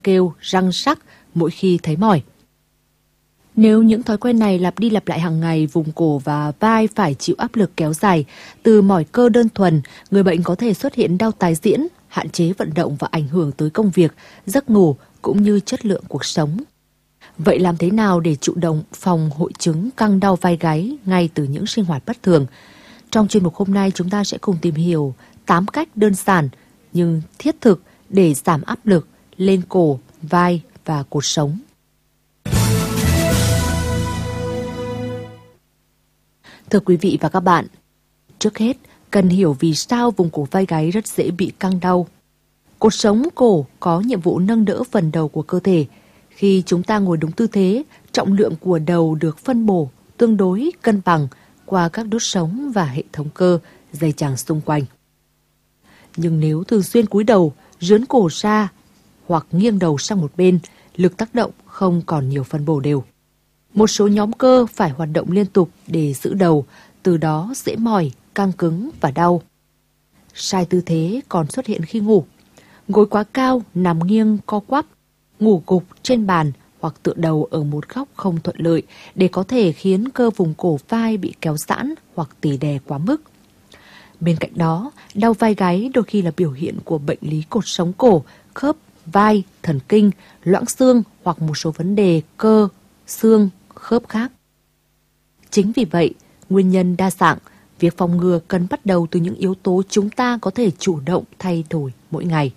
kêu răng rắc mỗi khi thấy mỏi. Nếu những thói quen này lặp đi lặp lại hàng ngày, vùng cổ và vai phải chịu áp lực kéo dài, từ mỏi cơ đơn thuần, người bệnh có thể xuất hiện đau tái diễn, hạn chế vận động và ảnh hưởng tới công việc, giấc ngủ cũng như chất lượng cuộc sống. Vậy làm thế nào để chủ động phòng hội chứng căng đau vai gáy ngay từ những sinh hoạt bất thường? Trong chuyên mục hôm nay chúng ta sẽ cùng tìm hiểu 8 cách đơn giản nhưng thiết thực để giảm áp lực lên cổ, vai và cột sống. Thưa quý vị và các bạn, trước hết cần hiểu vì sao vùng cổ vai gáy rất dễ bị căng đau. Cột sống cổ có nhiệm vụ nâng đỡ phần đầu của cơ thể. Khi chúng ta ngồi đúng tư thế, trọng lượng của đầu được phân bổ tương đối cân bằng qua các đốt sống và hệ thống cơ, dây chằng xung quanh. Nhưng nếu thường xuyên cúi đầu, rướn cổ ra hoặc nghiêng đầu sang một bên, lực tác động không còn nhiều phân bổ đều. Một số nhóm cơ phải hoạt động liên tục để giữ đầu, từ đó dễ mỏi, căng cứng và đau. Sai tư thế còn xuất hiện khi ngủ. Gối quá cao, nằm nghiêng co quắp, ngủ gục trên bàn hoặc tựa đầu ở một góc không thuận lợi để có thể khiến cơ vùng cổ vai bị kéo giãn hoặc tỉ đè quá mức. Bên cạnh đó, đau vai gáy đôi khi là biểu hiện của bệnh lý cột sống cổ, khớp, vai, thần kinh, loãng xương hoặc một số vấn đề cơ, xương, khớp khác. Chính vì vậy, nguyên nhân đa dạng, việc phòng ngừa cần bắt đầu từ những yếu tố chúng ta có thể chủ động thay đổi mỗi ngày.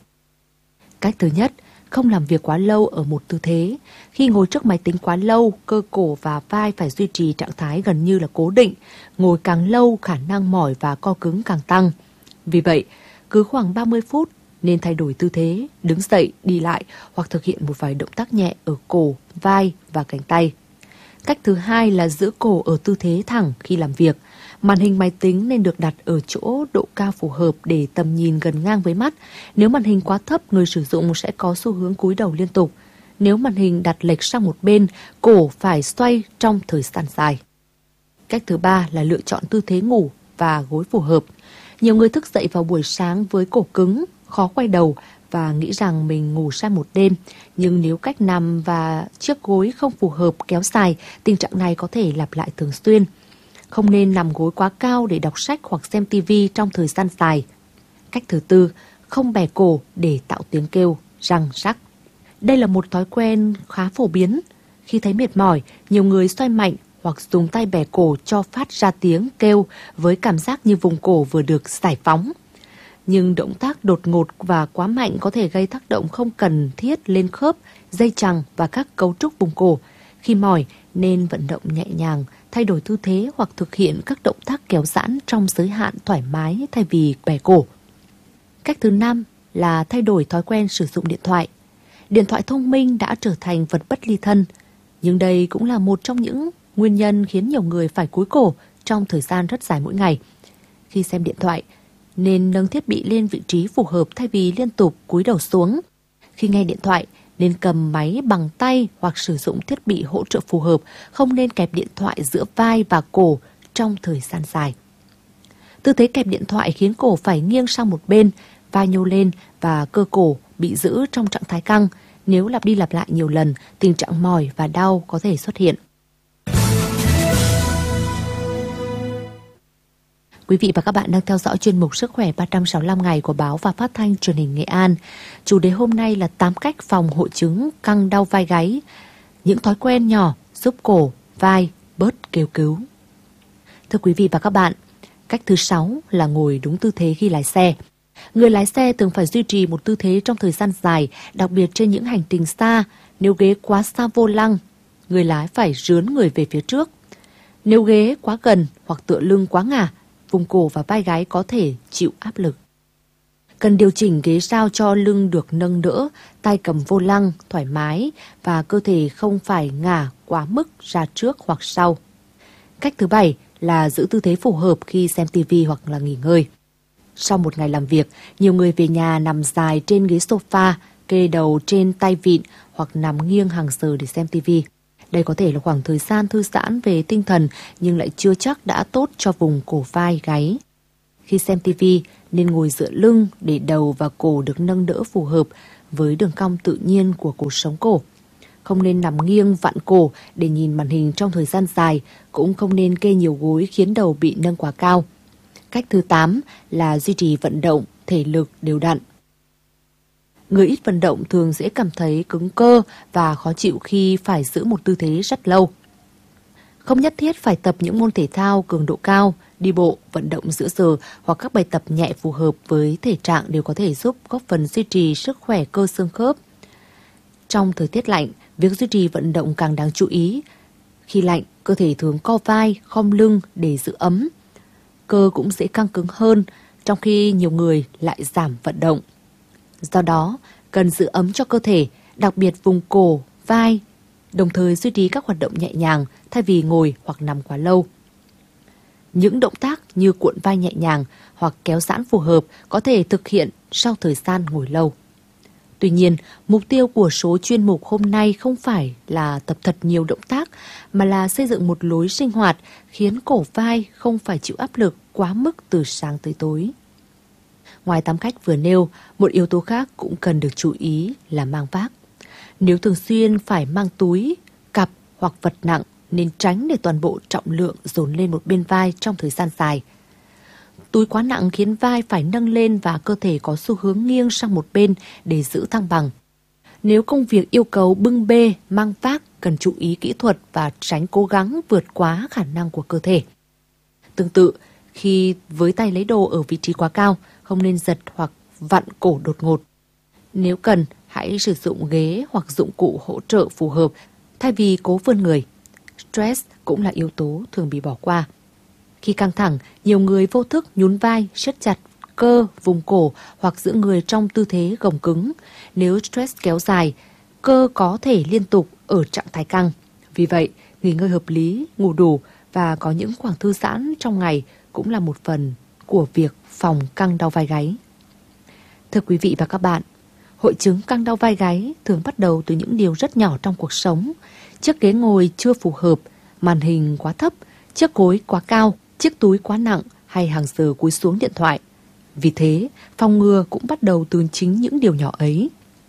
Cách thứ nhất, không làm việc quá lâu ở một tư thế. Khi ngồi trước máy tính quá lâu, cơ cổ và vai phải duy trì trạng thái gần như là cố định. Ngồi càng lâu, khả năng mỏi và co cứng càng tăng. Vì vậy, cứ khoảng 30 phút nên thay đổi tư thế, đứng dậy, đi lại hoặc thực hiện một vài động tác nhẹ ở cổ, vai và cánh tay. Cách thứ hai là giữ cổ ở tư thế thẳng khi làm việc. Màn hình máy tính nên được đặt ở chỗ độ cao phù hợp để tầm nhìn gần ngang với mắt. Nếu màn hình quá thấp, người sử dụng sẽ có xu hướng cúi đầu liên tục. Nếu màn hình đặt lệch sang một bên, cổ phải xoay trong thời gian dài. Cách thứ ba là lựa chọn tư thế ngủ và gối phù hợp. Nhiều người thức dậy vào buổi sáng với cổ cứng, khó quay đầu và nghĩ rằng mình ngủ sai một đêm. Nhưng nếu cách nằm và chiếc gối không phù hợp kéo dài, tình trạng này có thể lặp lại thường xuyên. Không nên nằm gối quá cao để đọc sách hoặc xem TV trong thời gian dài. Cách thứ tư, không bẻ cổ để tạo tiếng kêu răng rắc. Đây là một thói quen khá phổ biến. Khi thấy mệt mỏi, nhiều người xoay mạnh hoặc dùng tay bẻ cổ cho phát ra tiếng kêu với cảm giác như vùng cổ vừa được giải phóng. Nhưng động tác đột ngột và quá mạnh có thể gây tác động không cần thiết lên khớp, dây chằng và các cấu trúc vùng cổ. Khi mỏi nên vận động nhẹ nhàng, thay đổi tư thế hoặc thực hiện các động tác kéo giãn trong giới hạn thoải mái thay vì bẻ cổ. Cách thứ 5 là thay đổi thói quen sử dụng điện thoại. Điện thoại thông minh đã trở thành vật bất ly thân, nhưng đây cũng là một trong những nguyên nhân khiến nhiều người phải cúi cổ trong thời gian rất dài mỗi ngày. Khi xem điện thoại, nên nâng thiết bị lên vị trí phù hợp thay vì liên tục cúi đầu xuống. Khi nghe điện thoại, nên cầm máy bằng tay hoặc sử dụng thiết bị hỗ trợ phù hợp, không nên kẹp điện thoại giữa vai và cổ trong thời gian dài. Tư thế kẹp điện thoại khiến cổ phải nghiêng sang một bên, vai nhô lên và cơ cổ bị giữ trong trạng thái căng. Nếu lặp đi lặp lại nhiều lần, tình trạng mỏi và đau có thể xuất hiện. Quý vị và các bạn đang theo dõi chuyên mục Sức khỏe 365 ngày của báo và phát thanh truyền hình Nghệ An. Chủ đề hôm nay là 8 cách phòng hội chứng căng đau vai gáy. Những thói quen nhỏ giúp cổ, vai bớt kêu cứu. Thưa quý vị và các bạn, cách thứ 6 là ngồi đúng tư thế khi lái xe. Người lái xe thường phải duy trì một tư thế trong thời gian dài, đặc biệt trên những hành trình xa. Nếu ghế quá xa vô lăng, người lái phải rướn người về phía trước. Nếu ghế quá gần hoặc tựa lưng quá ngả, vùng cổ và vai gáy có thể chịu áp lực. Cần điều chỉnh ghế sao cho lưng được nâng đỡ, tay cầm vô lăng thoải mái và cơ thể không phải ngả quá mức ra trước hoặc sau. Cách thứ 7 là giữ tư thế phù hợp khi xem TV hoặc là nghỉ ngơi. Sau một ngày làm việc, nhiều người về nhà nằm dài trên ghế sofa, kê đầu trên tay vịn hoặc nằm nghiêng hàng giờ để xem TV. Đây có thể là khoảng thời gian thư giãn về tinh thần nhưng lại chưa chắc đã tốt cho vùng cổ vai gáy. Khi xem TV nên ngồi dựa lưng để đầu và cổ được nâng đỡ phù hợp với đường cong tự nhiên của cột sống cổ. Không nên nằm nghiêng vặn cổ để nhìn màn hình trong thời gian dài, cũng không nên kê nhiều gối khiến đầu bị nâng quá cao. Cách thứ 8 là duy trì vận động, thể lực đều đặn. Người ít vận động thường dễ cảm thấy cứng cơ và khó chịu khi phải giữ một tư thế rất lâu. Không nhất thiết phải tập những môn thể thao cường độ cao, đi bộ, vận động giữa giờ hoặc các bài tập nhẹ phù hợp với thể trạng đều có thể giúp góp phần duy trì sức khỏe cơ xương khớp. Trong thời tiết lạnh, việc duy trì vận động càng đáng chú ý. Khi lạnh, cơ thể thường co vai, khom lưng để giữ ấm. Cơ cũng dễ căng cứng hơn, trong khi nhiều người lại giảm vận động. Do đó, cần giữ ấm cho cơ thể, đặc biệt vùng cổ, vai, đồng thời duy trì các hoạt động nhẹ nhàng thay vì ngồi hoặc nằm quá lâu. Những động tác như cuộn vai nhẹ nhàng hoặc kéo giãn phù hợp có thể thực hiện sau thời gian ngồi lâu. Tuy nhiên, mục tiêu của số chuyên mục hôm nay không phải là tập thật nhiều động tác, mà là xây dựng một lối sinh hoạt khiến cổ vai không phải chịu áp lực quá mức từ sáng tới tối. Ngoài 8 cách vừa nêu, một yếu tố khác cũng cần được chú ý là mang vác. Nếu thường xuyên phải mang túi, cặp hoặc vật nặng, nên tránh để toàn bộ trọng lượng dồn lên một bên vai trong thời gian dài. Túi quá nặng khiến vai phải nâng lên và cơ thể có xu hướng nghiêng sang một bên để giữ thăng bằng. Nếu công việc yêu cầu bưng bê, mang vác, cần chú ý kỹ thuật và tránh cố gắng vượt quá khả năng của cơ thể. Tương tự, khi với tay lấy đồ ở vị trí quá cao, không nên giật hoặc vặn cổ đột ngột. Nếu cần, hãy sử dụng ghế hoặc dụng cụ hỗ trợ phù hợp thay vì cố vươn người. Stress cũng là yếu tố thường bị bỏ qua. Khi căng thẳng, nhiều người vô thức nhún vai, siết chặt cơ, vùng cổ hoặc giữ người trong tư thế gồng cứng. Nếu stress kéo dài, cơ có thể liên tục ở trạng thái căng. Vì vậy, nghỉ ngơi hợp lý, ngủ đủ và có những khoảng thư giãn trong ngày cũng là một phần của việc phòng căng đau vai gáy. Thưa quý vị và các bạn, hội chứng căng đau vai gáy thường bắt đầu từ những điều rất nhỏ trong cuộc sống. Chiếc ghế ngồi chưa phù hợp, màn hình quá thấp, chiếc gối quá cao, chiếc túi quá nặng hay hàng giờ cúi xuống điện thoại. Vì thế, phòng ngừa cũng bắt đầu từ chính những điều nhỏ ấy.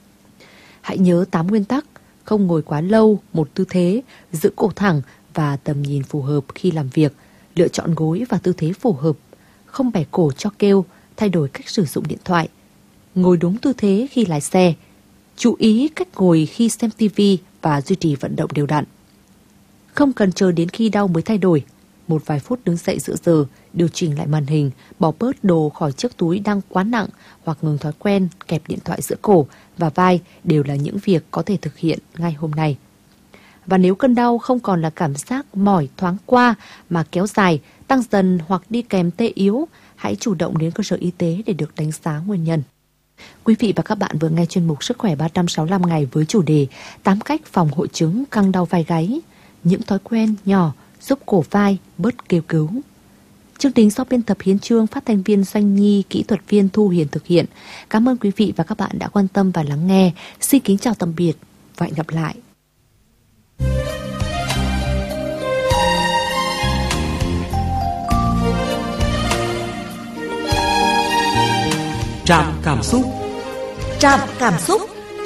Hãy nhớ 8 nguyên tắc: không ngồi quá lâu một tư thế, giữ cổ thẳng và tầm nhìn phù hợp khi làm việc, lựa chọn gối và tư thế phù hợp, không bẻ cổ cho kêu, thay đổi cách sử dụng điện thoại, ngồi đúng tư thế khi lái xe, chú ý cách ngồi khi xem TV và duy trì vận động đều đặn. Không cần chờ đến khi đau mới thay đổi. Một vài phút đứng dậy giữa giờ, điều chỉnh lại màn hình, bỏ bớt đồ khỏi chiếc túi đang quá nặng hoặc ngừng thói quen kẹp điện thoại giữa cổ và vai đều là những việc có thể thực hiện ngay hôm nay. Và nếu cơn đau không còn là cảm giác mỏi thoáng qua mà kéo dài, tăng dần hoặc đi kèm tê yếu, hãy chủ động đến cơ sở y tế để được đánh giá nguyên nhân. Quý vị và các bạn vừa nghe chuyên mục Sức khỏe 365 ngày với chủ đề 8 cách phòng hội chứng căng đau vai gáy, những thói quen nhỏ giúp cổ vai bớt kêu cứu. Chương trình do biên tập Hiến Chương, phát thanh viên Doanh Nhi, kỹ thuật viên Thu Hiền thực hiện. Cảm ơn quý vị và các bạn đã quan tâm và lắng nghe. Xin kính chào tạm biệt và hẹn gặp lại. Trạm cảm xúc. Trạm cảm xúc.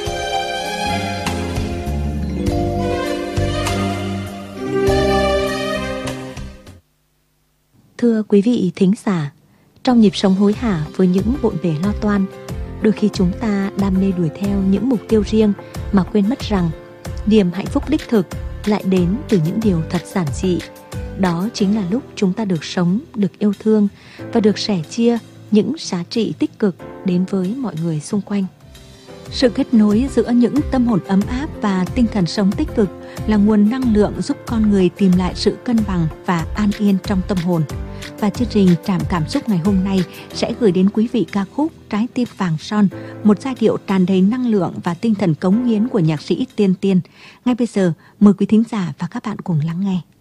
Thưa quý vị thính giả, trong nhịp sống hối hả với những bộn bề lo toan, đôi khi chúng ta đam mê đuổi theo những mục tiêu riêng mà quên mất rằng niềm hạnh phúc đích thực lại đến từ những điều thật giản dị. Đó chính là lúc chúng ta được sống, được yêu thương và được sẻ chia những giá trị tích cực đến với mọi người xung quanh. Sự kết nối giữa những tâm hồn ấm áp và tinh thần sống tích cực là nguồn năng lượng giúp con người tìm lại sự cân bằng và an yên trong tâm hồn. Và chương trình Trạm cảm xúc ngày hôm nay sẽ gửi đến quý vị ca khúc Trái tim vàng son, một giai điệu tràn đầy năng lượng và tinh thần cống hiến của nhạc sĩ Tiên Tiên. Ngay bây giờ, mời quý thính giả và các bạn cùng lắng nghe.